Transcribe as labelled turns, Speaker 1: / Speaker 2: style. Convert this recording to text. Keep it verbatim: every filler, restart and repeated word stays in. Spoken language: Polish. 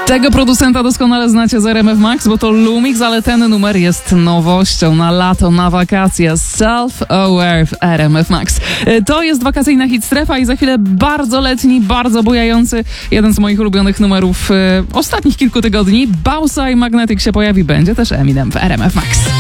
Speaker 1: Tego producenta doskonale znacie z R M F Max, bo to Lumix, ale ten numer jest nowością na lato, na wakacje. Self-Aware w R M F Max. To jest wakacyjna hit strefa i za chwilę bardzo letni, bardzo bujający, jeden z moich ulubionych numerów e, ostatnich kilku tygodni. Bausa i Magnetic się pojawi, będzie też Eminem w R M F Max.